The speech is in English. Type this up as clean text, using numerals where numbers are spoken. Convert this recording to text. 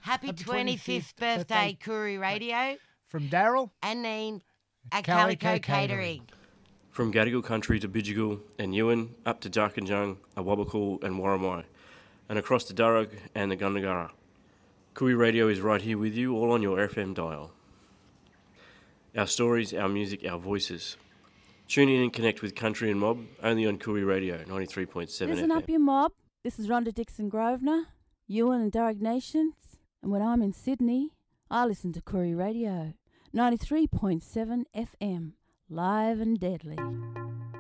Happy 25th birthday, Koori Radio. From Daryl and Neen at Calico Catering. From Gadigal Country to Bidjigal and Ewan, up to Jarkanjung, Awabakal and Warramai, and across to Durrug and the Gundagara. Koori Radio is right here with you, all on your FM dial. Our stories, our music, our voices. Tune in and connect with Country and Mob, only on Koori Radio, 93.7 Listen FM. up, you mob. This is Rhonda Dixon Grosvenor, Ewan and Durrug Nations, and when I'm in Sydney, I listen to Koori Radio, 93.7 FM, live and deadly.